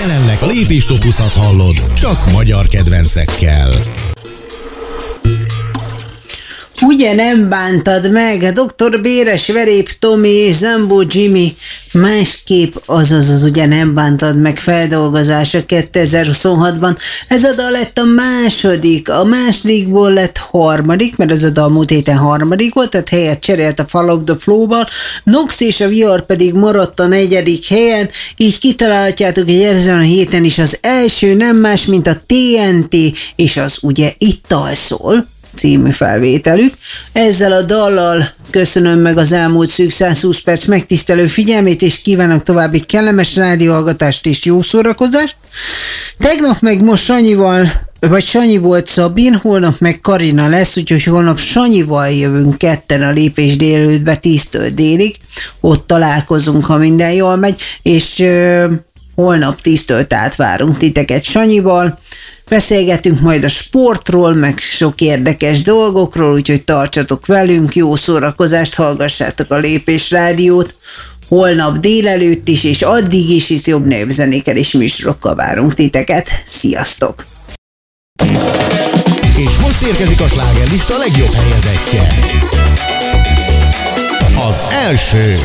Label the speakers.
Speaker 1: Jelenleg a lépéstopuszat hallod, csak magyar kedvencekkel.
Speaker 2: Ugye nem bántad meg, Dr. Béres, Verép Tomi és Zambó Jimmy másképp, azaz ugye nem bántad meg feldolgozása 2026-ban. Ez a dal lett a második, a másodikból lett harmadik, mert ez a dal múlt héten harmadik volt, tehát helyet cserélt a Follow the Flow-val, Nox és a Vihar pedig maradt a negyedik helyen, így kitalálhatjátok, hogy ezen a héten is az első nem más, mint a TNT, és az ugye Ittal szól című felvételük. Ezzel a dallal köszönöm meg az elmúlt szűk 120 perc megtisztelő figyelmét, és kívánok további kellemes rádióhallgatást és jó szórakozást. Tegnap meg most Sanyi volt Szabin, holnap meg Karina lesz, úgyhogy holnap Sanyival jövünk ketten a Lépés délelőttbe 10-től délig. Ott találkozunk, ha minden jól megy, és holnap 10-től tehát várunk titeket Sanyival. Beszélgetünk majd a sportról, meg sok érdekes dolgokról, úgyhogy tartsatok velünk, jó szórakozást, hallgassátok a Lépés Rádiót holnap délelőtt is, és addig is jobb népzenékkel és műsorokkal várunk titeket. Sziasztok!
Speaker 1: És most érkezik a slágerlista legjobb helyezettje. Az első.